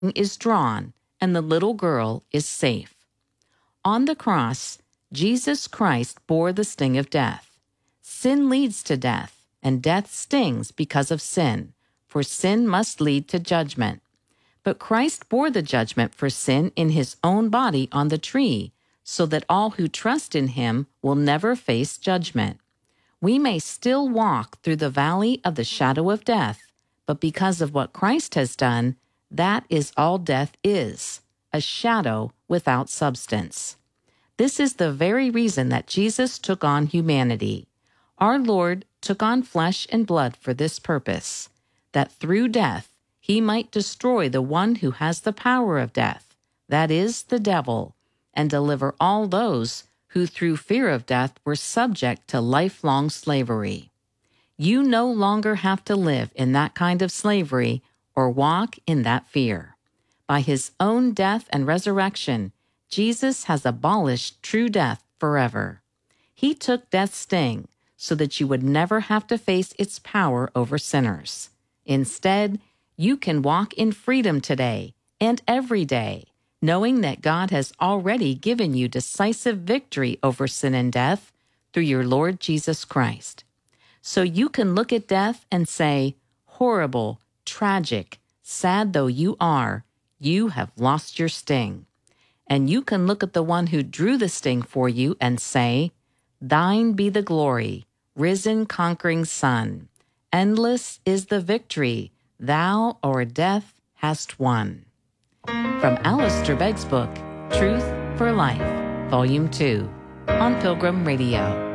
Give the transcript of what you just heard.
is drawn and the little girl is safe. On the cross, Jesus Christ bore the sting of death. Sin leads to death, and death stings because of sin, for sin must lead to judgment. But Christ bore the judgment for sin in his own body on the tree, so that all who trust in him will never face judgment. We may still walk through the valley of the shadow of death, but because of what Christ has done, that is all death is, a shadow without substance. This is the very reason that Jesus took on humanity. Our Lord took on flesh and blood for this purpose, that through death he might destroy the one who has the power of death, that is, the devil, and deliver all those who through fear of death were subject to lifelong slavery. You no longer have to live in that kind of slavery or walk in that fear. By his own death and resurrection, Jesus has abolished true death forever. He took death's sting so that you would never have to face its power over sinners. Instead, you can walk in freedom today and every day, knowing that God has already given you decisive victory over sin and death through your Lord Jesus Christ. So you can look at death and say, horrible, tragic, sad though you are, you have lost your sting. And you can look at the one who drew the sting for you and say, thine be the glory, risen conquering Son. Endless is the victory thou o'er death hast won. From Alistair Begg's book, Truth for Life, Volume 2, on Pilgrim Radio.